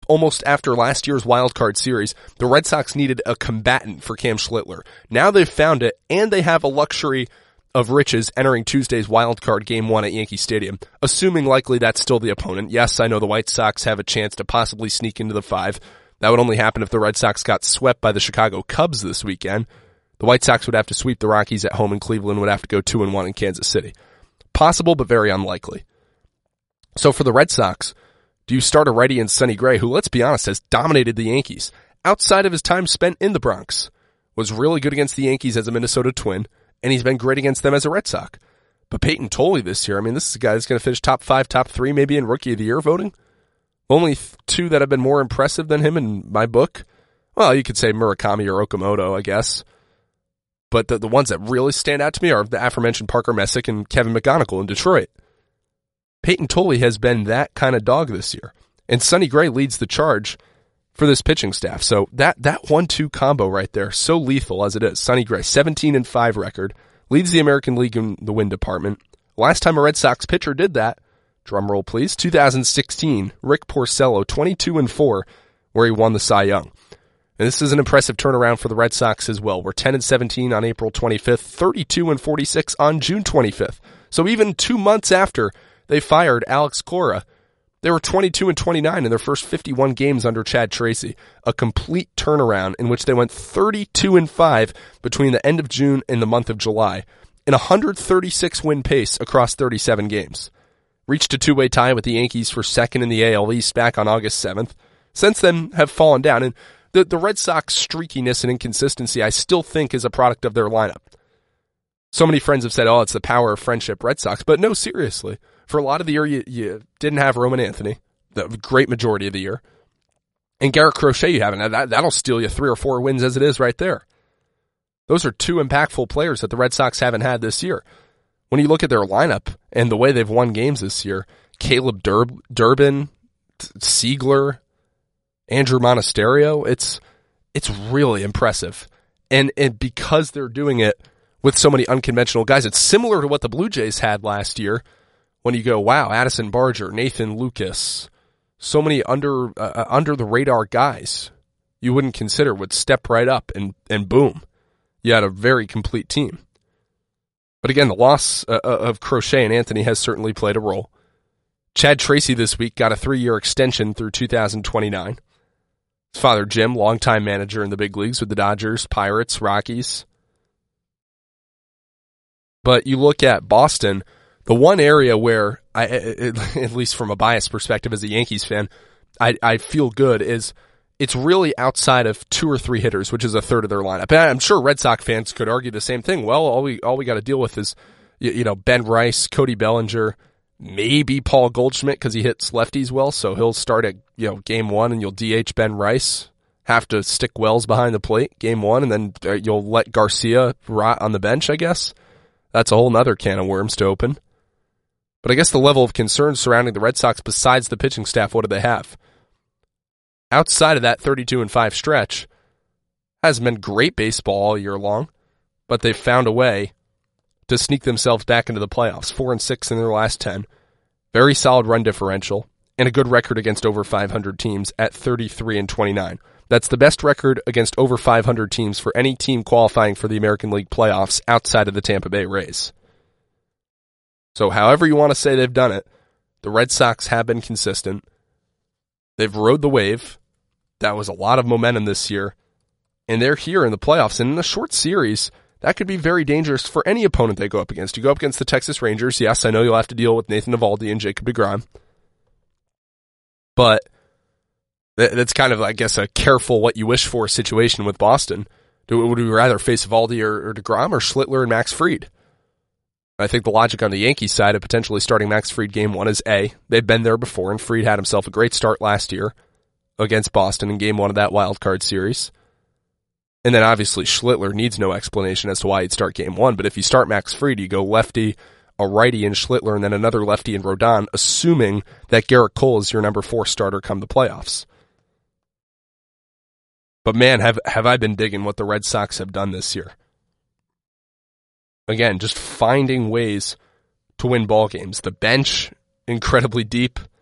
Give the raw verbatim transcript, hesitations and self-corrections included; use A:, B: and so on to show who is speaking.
A: almost after last year's wild card series, the Red Sox needed a combatant for Cam Schlittler. Now they've found it, and they have a luxury of riches entering Tuesday's wild card game one at Yankee Stadium, assuming likely that's still the opponent. Yes, I know the White Sox have a chance to possibly sneak into the five. That would only happen if the Red Sox got swept by the Chicago Cubs this weekend. The White Sox would have to sweep the Rockies at home, and Cleveland would have to go two and one in Kansas City. Possible, but very unlikely. So for the Red Sox, do you start a righty in Sonny Gray, who, let's be honest, has dominated the Yankees outside of his time spent in the Bronx, was really good against the Yankees as a Minnesota Twin, and he's been great against them as a Red Sox. But Peyton Tolley this year, I mean, this is a guy that's going to finish top five, top three, maybe in Rookie of the Year voting. Only th- two that have been more impressive than him in my book. Well, you could say Murakami or Okamoto, I guess. But the, the ones that really stand out to me are the aforementioned Parker Messick and Kevin McGonigal in Detroit. Peyton Tolley has been that kind of dog this year. And Sonny Gray leads the charge for this pitching staff. So that that one two combo right there, so lethal as it is. Sonny Gray, seventeen and five record, leads the American League in the win department. Last time a Red Sox pitcher did that, drum roll please, two thousand sixteen, Rick Porcello, twenty-two and four, where he won the Cy Young. And this is an impressive turnaround for the Red Sox as well. We're ten and seventeen on April twenty-fifth, thirty-two and forty-six on June twenty-fifth. So even two months after they fired Alex Cora, they were twenty-two and twenty-nine in their first fifty-one games under Chad Tracy. A complete turnaround in which they went thirty-two and five between the end of June and the month of July, in a one hundred thirty-six win pace across thirty-seven games. Reached a two-way tie with the Yankees for second in the A L East back on August seventh. Since then have fallen down, and the, the Red Sox streakiness and inconsistency I still think is a product of their lineup. So many friends have said, oh, it's the power of friendship Red Sox, but no, seriously. For a lot of the year, you, you didn't have Roman Anthony, the great majority of the year. And Garrett Crochet you haven't. That, that'll steal you three or four wins as it is right there. Those are two impactful players that the Red Sox haven't had this year. When you look at their lineup and the way they've won games this year, Caleb Dur- Durbin, Siegler, Andrew Monasterio, it's it's really impressive. And and because they're doing it with so many unconventional guys, it's similar to what the Blue Jays had last year. When you go, wow, Addison Barger, Nathan Lucas, so many under uh, under the radar guys you wouldn't consider would step right up and, and boom, you had a very complete team. But again, the loss uh, of Crochet and Anthony has certainly played a role. Chad Tracy this week got a three-year extension through two thousand twenty-nine. His father, Jim, longtime manager in the big leagues with the Dodgers, Pirates, Rockies. But you look at Boston, the one area where, I, at least from a biased perspective as a Yankees fan, I, I feel good is it's really outside of two or three hitters, which is a third of their lineup. And I'm sure Red Sox fans could argue the same thing. Well, all we all we got to deal with is, you, you know, Ben Rice, Cody Bellinger, maybe Paul Goldschmidt because he hits lefties well, so he'll start at you know game one and you'll D H Ben Rice. Have to stick Wells behind the plate game one, and then you'll let Garcia rot on the bench, I guess. That's a whole nother can of worms to open. But I guess the level of concern surrounding the Red Sox besides the pitching staff, what do they have? Outside of that thirty-two and five stretch, hasn't been great baseball all year long, but they've found a way to sneak themselves back into the playoffs. Four and six in their last ten. Very solid run differential, and a good record against over five hundred teams at thirty-three and twenty-nine. That's the best record against over five hundred teams for any team qualifying for the American League playoffs outside of the Tampa Bay Rays. So however you want to say they've done it, the Red Sox have been consistent. They've rode the wave. That was a lot of momentum this year. And they're here in the playoffs. And in a short series, that could be very dangerous for any opponent they go up against. You go up against the Texas Rangers. Yes, I know you'll have to deal with Nathan Eovaldi and Jacob deGrom. But that's kind of, I guess, a careful what you wish for situation with Boston. Do, would we rather face Eovaldi or, or deGrom or Schlittler and Max Fried? I think the logic on the Yankees side of potentially starting Max Fried game one is A, they've been there before, and Fried had himself a great start last year against Boston in game one of that wild card series. And then obviously Schlittler needs no explanation as to why he'd start game one, but if you start Max Fried, you go lefty, a righty in Schlittler, and then another lefty in Rodon, assuming that Garrett Cole is your number four starter come the playoffs. But man, have have I been digging what the Red Sox have done this year. Again, just finding ways to win ball games. The bench, incredibly deep.